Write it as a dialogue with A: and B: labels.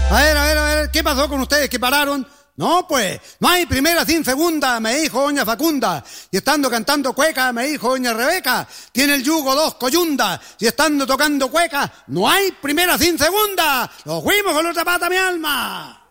A: A ver, ¿qué pasó con ustedes que pararon? No, pues, no hay primera sin segunda, me dijo doña Facunda. Y estando cantando cueca, me dijo doña Rebeca, tiene el yugo dos coyundas. Y estando tocando cueca, no hay primera sin segunda. Lo fuimos con la otra pata, mi alma.